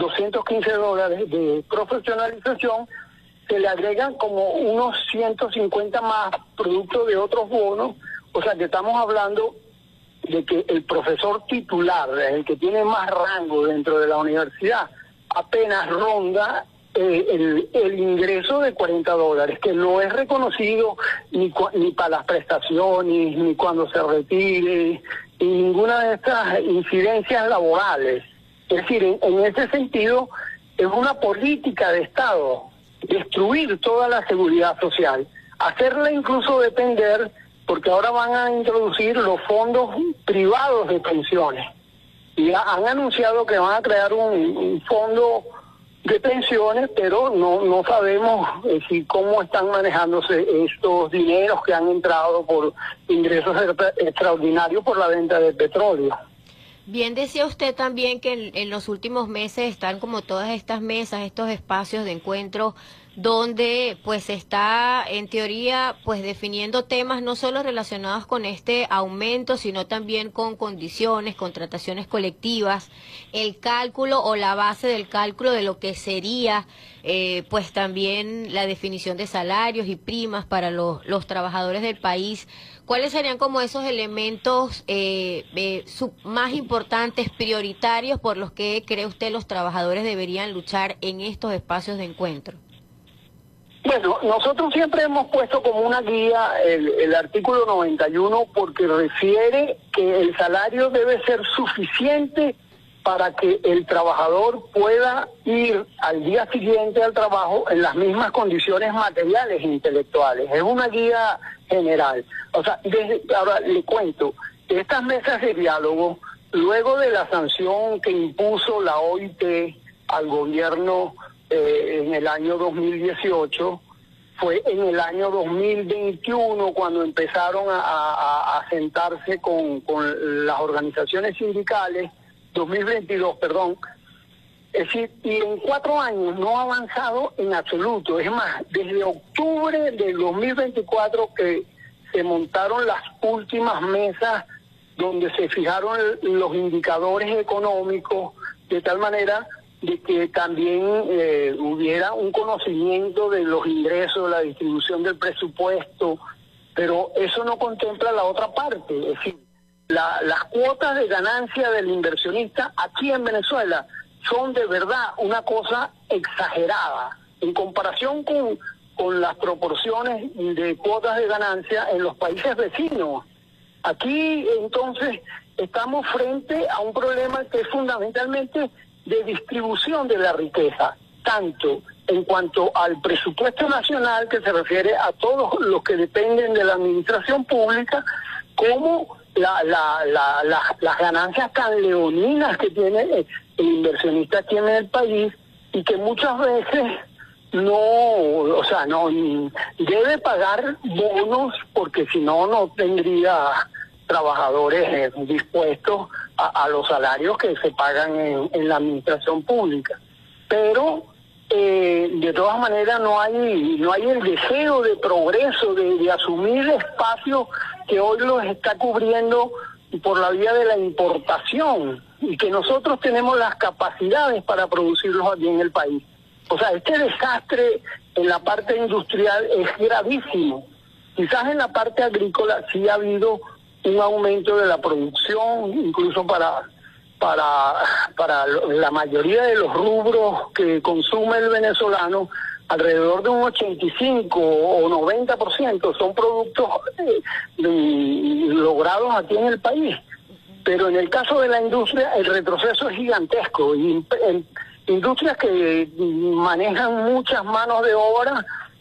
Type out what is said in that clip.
$215 de profesionalización, se le agregan como unos 150 más producto de otros bonos. O sea que estamos hablando de que el profesor titular, el que tiene más rango dentro de la universidad, apenas ronda el ingreso de $40, que no es reconocido ni para las prestaciones, ni cuando se retire, y ninguna de estas incidencias laborales. Es decir, en ese sentido, es una política de Estado destruir toda la seguridad social, hacerla incluso depender, porque ahora van a introducir los fondos privados de pensiones. Y han anunciado que van a crear un fondo de pensiones, pero no sabemos cómo están manejándose estos dineros que han entrado por ingresos extraordinarios por la venta de petróleo. Bien, decía usted también que en los últimos meses están como todas estas mesas, estos espacios de encuentro donde pues se está en teoría pues definiendo temas no solo relacionados con este aumento, sino también con condiciones, contrataciones colectivas, el cálculo o la base del cálculo de lo que sería pues también la definición de salarios y primas para los trabajadores del país. ¿Cuáles serían como esos elementos más importantes, prioritarios, por los que cree usted los trabajadores deberían luchar en estos espacios de encuentro? Bueno, nosotros siempre hemos puesto como una guía el artículo 91 porque refiere que el salario debe ser suficiente para que el trabajador pueda ir al día siguiente al trabajo en las mismas condiciones materiales e intelectuales. Es una guía general. O sea, ahora le cuento, estas mesas de diálogo, luego de la sanción que impuso la OIT al gobierno en el año 2018, fue en el año 2021 cuando empezaron a sentarse con las organizaciones sindicales, 2022, perdón. Es decir, y en 4 años no ha avanzado en absoluto. Es más, desde octubre del 2024 que se montaron las últimas mesas donde se fijaron los indicadores económicos de tal manera de que también hubiera un conocimiento de los ingresos, la distribución del presupuesto, pero eso no contempla la otra parte, es decir, las cuotas de ganancia del inversionista aquí en Venezuela son de verdad una cosa exagerada en comparación con las proporciones de cuotas de ganancia en los países vecinos. Aquí entonces estamos frente a un problema que es fundamentalmente de distribución de la riqueza, tanto en cuanto al presupuesto nacional, que se refiere a todos los que dependen de la administración pública, como las ganancias tan leoninas que tiene el inversionista aquí en el país, y que muchas veces no debe pagar bonos, porque si no tendría trabajadores dispuestos a los salarios que se pagan en la administración pública. Pero de todas maneras no hay el deseo de progreso, de asumir espacios que hoy los está cubriendo por la vía de la importación, y que nosotros tenemos las capacidades para producirlos aquí en el país. O sea, este desastre en la parte industrial es gravísimo. Quizás en la parte agrícola sí ha habido un aumento de la producción, incluso para la mayoría de los rubros que consume el venezolano, alrededor de un 85 o 90% son productos logrados aquí en el país. Pero en el caso de la industria, el retroceso es gigantesco. Y industrias que manejan muchas manos de obra